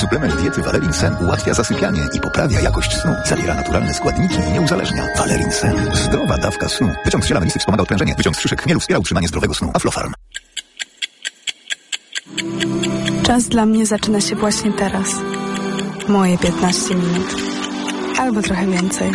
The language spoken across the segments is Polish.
Suplement diety Valerin Sen ułatwia zasypianie i poprawia jakość snu. Zawiera naturalne składniki i nie uzależnia. Valerin Sen. Zdrowa dawka snu. Wyciąg z ziela melisy wspomaga odprężenie. Wyciąg z szyszek chmielu wspiera utrzymanie zdrowego snu. Aflofarm. Czas dla mnie zaczyna się właśnie teraz. Moje 15 minut. Albo trochę więcej.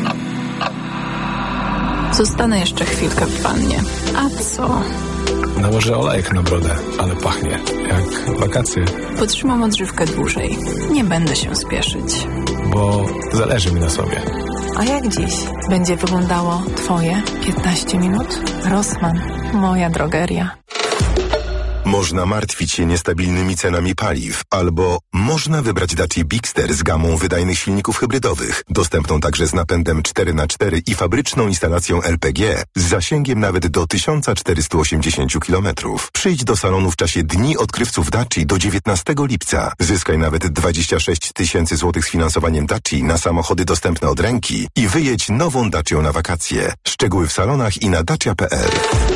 Zostanę jeszcze chwilkę w wannie. A co? Nałożę olejek na brodę, ale pachnie jak wakacje. Potrzymam odżywkę dłużej. Nie będę się spieszyć. Bo zależy mi na sobie. A jak dziś będzie wyglądało twoje 15 minut? Rossmann, moja drogeria. Można martwić się niestabilnymi cenami paliw, albo można wybrać Dacia Bigster z gamą wydajnych silników hybrydowych, dostępną także z napędem 4x4 i fabryczną instalacją LPG z zasięgiem nawet do 1480 km. Przyjdź do salonu w czasie Dni Odkrywców Dacia do 19 lipca. Zyskaj nawet 26 000 złotych z finansowaniem Dacia na samochody dostępne od ręki i wyjedź nową Dacią na wakacje. Szczegóły w salonach i na dacia.pl.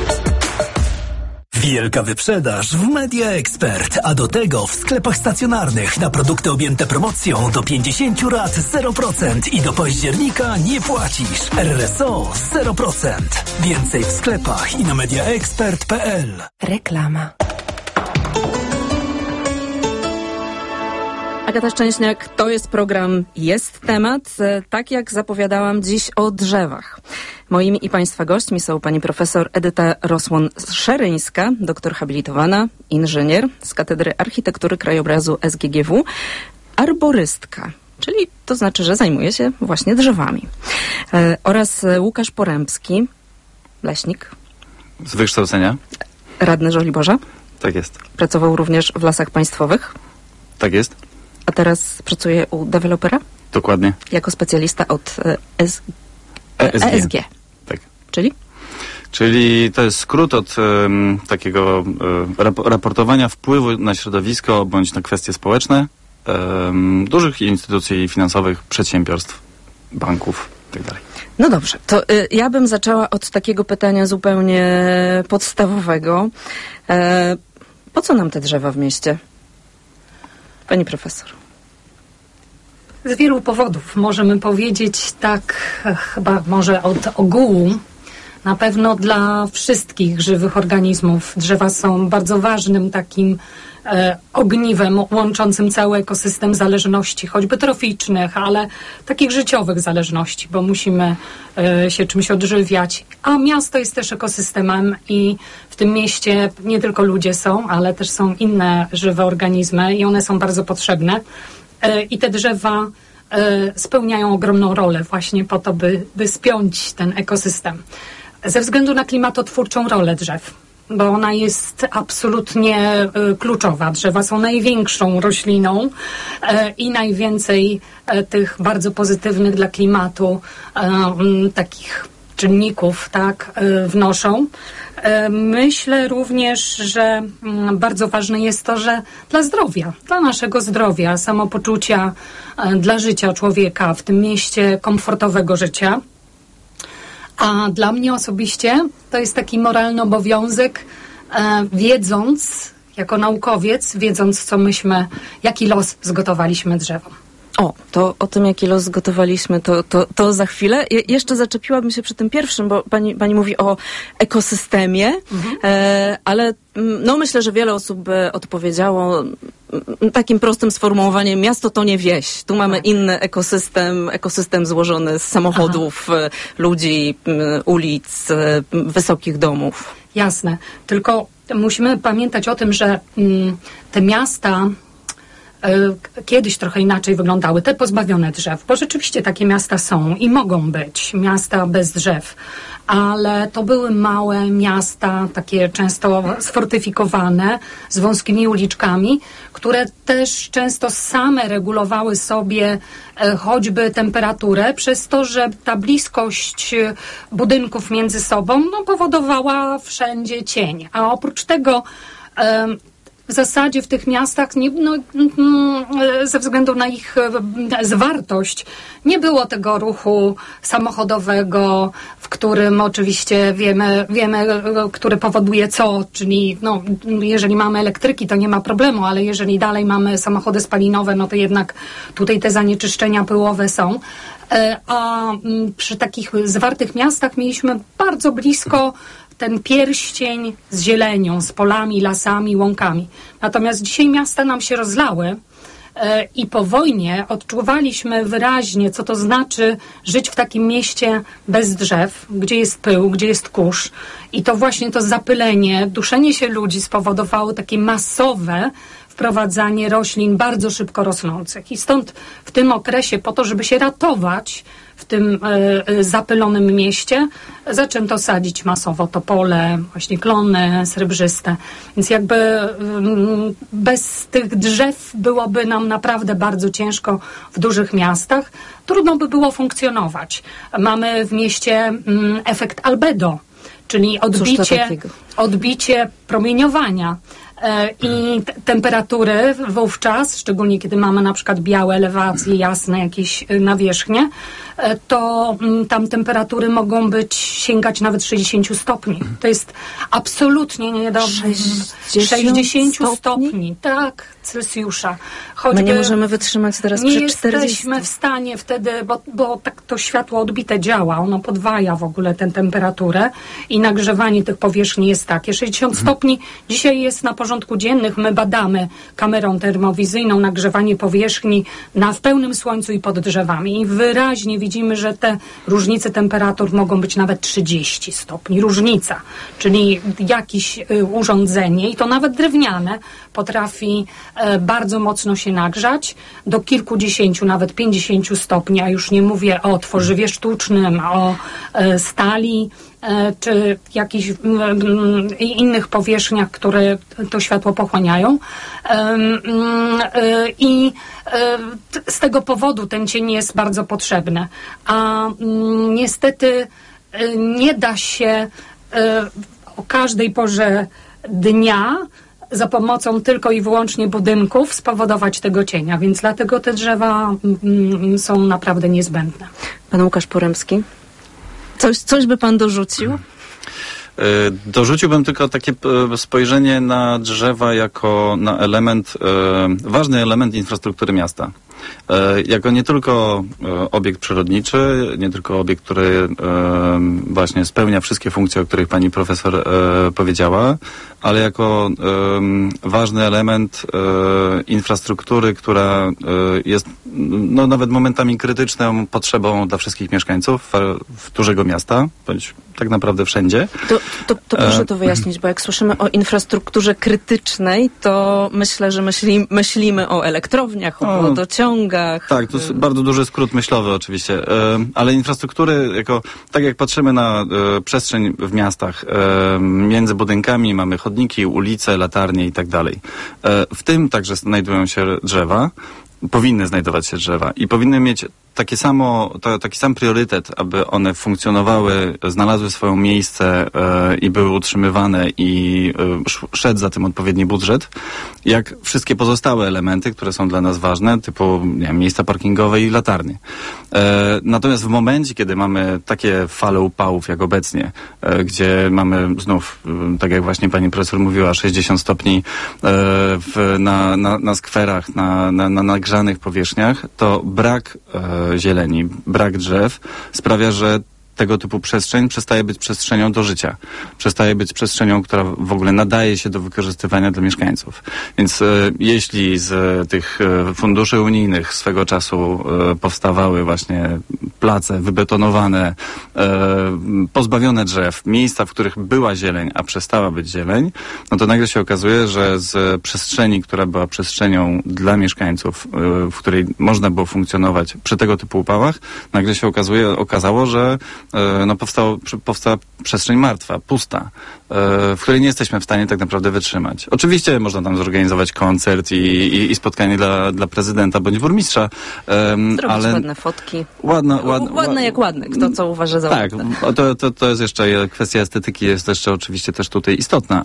Wielka wyprzedaż w Media Expert, a do tego w sklepach stacjonarnych na produkty objęte promocją do 50 rat 0% i do października nie płacisz. RSO 0%. Więcej w sklepach i na mediaexpert.pl. Reklama. Agata Szczęśniak, to jest program Jest Temat. Tak jak zapowiadałam, dziś o drzewach. Moimi i Państwa gośćmi są pani profesor Edyta Rosłon-Szeryńska, doktor habilitowana, inżynier z Katedry Architektury Krajobrazu SGGW, arborystka, czyli to znaczy, że zajmuje się właśnie drzewami. Oraz Łukasz Porębski, leśnik. Z wykształcenia. Radny Żoliborza. Tak jest. Pracował również w Lasach Państwowych. Tak jest. A teraz pracuje u dewelopera? Dokładnie. Jako specjalista od ESG. Tak. Czyli? Czyli to jest skrót od takiego raportowania wpływu na środowisko bądź na kwestie społeczne dużych instytucji finansowych, przedsiębiorstw, banków itd. No dobrze, to ja bym zaczęła od takiego pytania zupełnie podstawowego. Po co nam te drzewa w mieście? Pani profesor. Z wielu powodów możemy powiedzieć tak, chyba może od ogółu. Na pewno dla wszystkich żywych organizmów drzewa są bardzo ważnym takim ogniwem łączącym cały ekosystem zależności, choćby troficznych, ale takich życiowych zależności, bo musimy się czymś odżywiać. A miasto jest też ekosystemem i w tym mieście nie tylko ludzie są, ale też są inne żywe organizmy i one są bardzo potrzebne. I te drzewa spełniają ogromną rolę właśnie po to, by spiąć ten ekosystem. Ze względu na klimatotwórczą rolę drzew, bo ona jest absolutnie kluczowa. Drzewa są największą rośliną i najwięcej tych bardzo pozytywnych dla klimatu takich czynników wnoszą. Myślę również, że bardzo ważne jest to, że dla zdrowia, dla naszego zdrowia, samopoczucia, dla życia człowieka w tym mieście, komfortowego życia. A dla mnie osobiście to jest taki moralny obowiązek, wiedząc, jako naukowiec, wiedząc, jaki los zgotowaliśmy drzewom. To o tym, jaki los zgotowaliśmy, to za chwilę. Jeszcze zaczepiłabym się przy tym pierwszym, bo pani mówi o ekosystemie, ale myślę, że wiele osób by odpowiedziało takim prostym sformułowaniem: miasto to nie wieś. Tu mamy inny ekosystem złożony z samochodów, ludzi, ulic, wysokich domów. Jasne, tylko musimy pamiętać o tym, że te miasta kiedyś trochę inaczej wyglądały, te pozbawione drzew, bo rzeczywiście takie miasta są i mogą być, miasta bez drzew, ale to były małe miasta, takie często sfortyfikowane, z wąskimi uliczkami, które też często same regulowały sobie choćby temperaturę, przez to, że ta bliskość budynków między sobą powodowała wszędzie cień, a oprócz tego w zasadzie w tych miastach ze względu na ich zwartość nie było tego ruchu samochodowego, w którym oczywiście wiemy, który powoduje co, czyli jeżeli mamy elektryki, to nie ma problemu, ale jeżeli dalej mamy samochody spalinowe, no to jednak tutaj te zanieczyszczenia pyłowe są. A przy takich zwartych miastach mieliśmy bardzo blisko ten pierścień z zielenią, z polami, lasami, łąkami. Natomiast dzisiaj miasta nam się rozlały i po wojnie odczuwaliśmy wyraźnie, co to znaczy żyć w takim mieście bez drzew, gdzie jest pył, gdzie jest kurz. I to właśnie to zapylenie, duszenie się ludzi spowodowało takie masowe wprowadzanie roślin bardzo szybko rosnących. I stąd w tym okresie, po to, żeby się ratować w tym zapylonym mieście, zaczęto sadzić masowo topole, właśnie klony srebrzyste. Więc jakby bez tych drzew byłoby nam naprawdę bardzo ciężko w dużych miastach. Trudno by było funkcjonować. Mamy w mieście efekt albedo, czyli odbicie promieniowania. I temperatury wówczas, szczególnie kiedy mamy na przykład białe elewacje, jasne jakieś nawierzchnie, to tam temperatury mogą sięgać nawet 60 stopni. To jest absolutnie niedobrze. 60 stopni, tak, Celsjusza. My nie możemy wytrzymać teraz przy 40. Nie jesteśmy w stanie wtedy, bo tak to światło odbite działa, ono podwaja w ogóle tę temperaturę i nagrzewanie tych powierzchni jest takie. 60 stopni dzisiaj jest na porządku dziennych. My badamy kamerą termowizyjną nagrzewanie powierzchni w pełnym słońcu i pod drzewami i wyraźnie widzimy, że te różnice temperatur mogą być nawet 30 stopni. Różnica, czyli jakieś urządzenie i to nawet drewniane potrafi bardzo mocno się nagrzać do kilkudziesięciu, nawet 50 stopni, a już nie mówię o tworzywie sztucznym, o stali czy jakichś innych powierzchniach, które to światło pochłaniają. I z tego powodu ten cień jest bardzo potrzebny. A niestety nie da się o każdej porze dnia za pomocą tylko i wyłącznie budynków spowodować tego cienia, więc dlatego te drzewa są naprawdę niezbędne. Pan Łukasz Poremski? Coś by pan dorzucił? Dorzuciłbym tylko takie spojrzenie na drzewa jako na ważny element infrastruktury miasta. Jako nie tylko obiekt przyrodniczy, nie tylko obiekt, który właśnie spełnia wszystkie funkcje, o których pani profesor powiedziała, ale jako ważny element infrastruktury, która jest nawet momentami krytyczną potrzebą dla wszystkich mieszkańców dużego miasta, bądź tak naprawdę wszędzie. To proszę to wyjaśnić, bo jak słyszymy o infrastrukturze krytycznej, to myślę, że myślimy o elektrowniach, o wodociągach. Tak, to jest bardzo duży skrót myślowy oczywiście, ale infrastruktury, tak jak patrzymy na przestrzeń w miastach, między budynkami mamy chodniki, ulice, latarnie i tak dalej. W tym także znajdują się drzewa. Powinny znajdować się drzewa i powinny mieć taki sam priorytet, aby one funkcjonowały, znalazły swoje miejsce i były utrzymywane i szedł za tym odpowiedni budżet, jak wszystkie pozostałe elementy, które są dla nas ważne, typu miejsca parkingowe i latarnie. Natomiast w momencie, kiedy mamy takie fale upałów jak obecnie, gdzie mamy znów, tak jak właśnie pani profesor mówiła, 60 stopni na skwerach, na nagrzanych powierzchniach, to brak zieleni, brak drzew sprawia, że tego typu przestrzeń przestaje być przestrzenią do życia. Przestaje być przestrzenią, która w ogóle nadaje się do wykorzystywania dla mieszkańców. Więc jeśli z tych funduszy unijnych swego czasu powstawały właśnie place wybetonowane, pozbawione drzew, miejsca, w których była zieleń, a przestała być zieleń, no to nagle się okazuje, że z przestrzeni, która była przestrzenią dla mieszkańców, w której można było funkcjonować przy tego typu upałach, nagle się okazało, że powstała przestrzeń martwa, pusta, w której nie jesteśmy w stanie tak naprawdę wytrzymać. Oczywiście można tam zorganizować koncert i spotkanie dla prezydenta bądź burmistrza, zrobić ładne fotki. Ładne jak ładne. Kto co uważa za tak, ładne. To jest jeszcze kwestia estetyki, jest jeszcze oczywiście też tutaj istotna,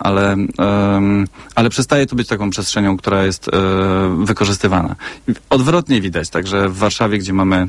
ale przestaje to być taką przestrzenią, która jest wykorzystywana. Odwrotnie widać, także w Warszawie, gdzie mamy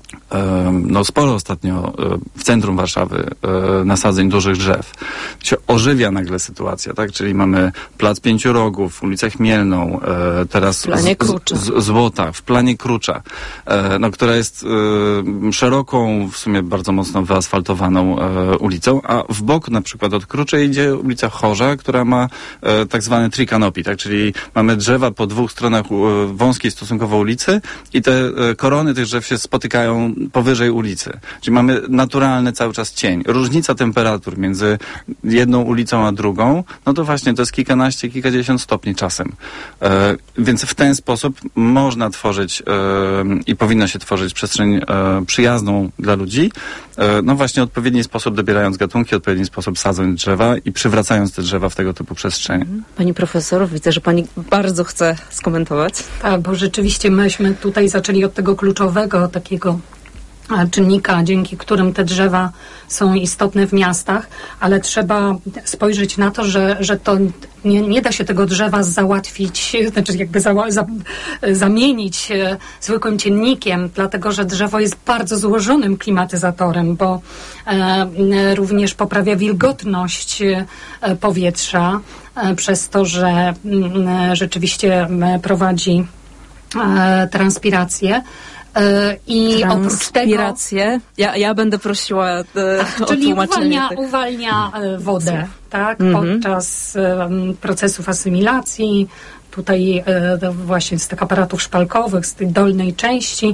sporo ostatnio w centrum Warszawy nasadzeń dużych drzew, się ożywia nagle sytuacja, tak? Czyli mamy Plac Pięciu Rogów, ulicę Chmielną, teraz Złota, w Planie Krucza, która jest szeroką, w sumie bardzo mocno wyasfaltowaną ulicą, a w bok na przykład od Kruczy idzie ulica Chorza, która ma tak zwany tree canopy, tak? Czyli mamy drzewa po dwóch stronach wąskiej stosunkowo ulicy i te korony tych drzew się spotykają powyżej ulicy. Czyli mamy naturalny cały czas cień. Różnica temperatur między jedną ulicą a drugą, no to właśnie to jest kilkanaście, kilkadziesiąt stopni czasem. Więc w ten sposób można tworzyć i powinno się tworzyć przestrzeń przyjazną dla ludzi, no właśnie w odpowiedni sposób dobierając gatunki, w odpowiedni sposób sadząc drzewa i przywracając te drzewa w tego typu przestrzeni. Pani profesor, widzę, że pani bardzo chce skomentować. Tak, bo rzeczywiście myśmy tutaj zaczęli od tego kluczowego takiego czynnika, dzięki którym te drzewa są istotne w miastach, ale trzeba spojrzeć na to, że to nie da się tego drzewa załatwić, znaczy jakby zamienić zwykłym czynnikiem, dlatego że drzewo jest bardzo złożonym klimatyzatorem, bo również poprawia wilgotność powietrza przez to, że rzeczywiście prowadzi transpirację. I oprócz tego... Ja będę prosiła o czyli tłumaczenie uwalnia wodę, tak? Podczas procesów asymilacji. Tutaj właśnie z tych aparatów szpalkowych, z tej dolnej części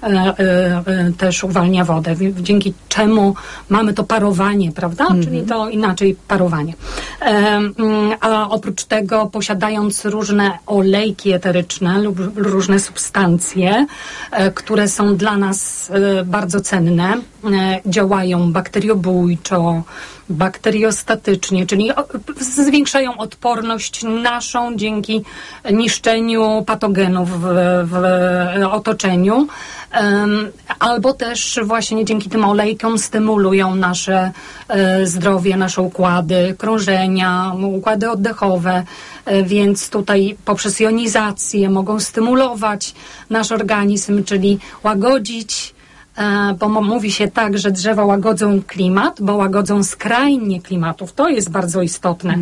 też uwalnia wodę, dzięki czemu mamy to parowanie, prawda? Czyli to inaczej parowanie. A oprócz tego, posiadając różne olejki eteryczne lub różne substancje, które są dla nas bardzo cenne, działają bakteriobójczo, bakteriostatycznie, czyli zwiększają odporność naszą dzięki niszczeniu patogenów w otoczeniu, albo też właśnie dzięki tym olejkom stymulują nasze zdrowie, nasze układy krążenia, układy oddechowe, więc tutaj poprzez jonizację mogą stymulować nasz organizm, czyli łagodzić, bo mówi się tak, że drzewa łagodzą klimat, bo łagodzą skrajnie klimatów. To jest bardzo istotne.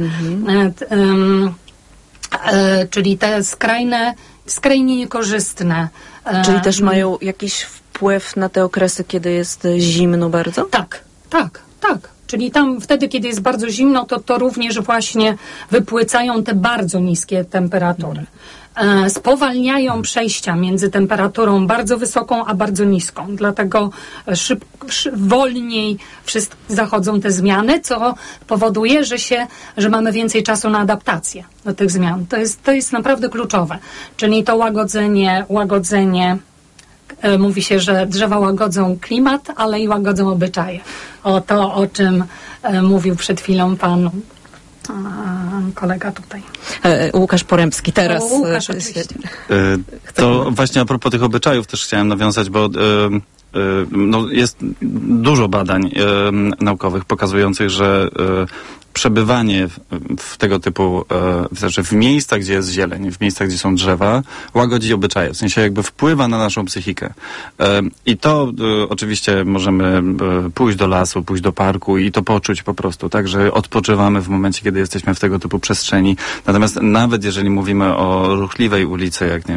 Czyli te skrajnie niekorzystne. Czyli też mają jakiś wpływ na te okresy, kiedy jest zimno bardzo? Tak. Czyli tam wtedy, kiedy jest bardzo zimno, to również właśnie wypłycają te bardzo niskie temperatury. Spowalniają przejścia między temperaturą bardzo wysoką a bardzo niską. Dlatego wolniej zachodzą te zmiany, co powoduje, że mamy więcej czasu na adaptację do tych zmian. To jest naprawdę kluczowe. Czyli to łagodzenie mówi się, że drzewa łagodzą klimat, ale i łagodzą obyczaje. O czym mówił przed chwilą pan kolega tutaj. Łukasz Porębski teraz. Łukasz, oczywiście. To właśnie a propos tych obyczajów też chciałem nawiązać, bo jest dużo badań naukowych pokazujących, że przebywanie w tego typu, znaczy w miejscach, gdzie jest zieleń, w miejscach, gdzie są drzewa, łagodzi obyczaje, w sensie jakby wpływa na naszą psychikę. I to oczywiście możemy pójść do lasu, pójść do parku i to poczuć po prostu, tak, że odpoczywamy w momencie, kiedy jesteśmy w tego typu przestrzeni. Natomiast nawet jeżeli mówimy o ruchliwej ulicy, jak nie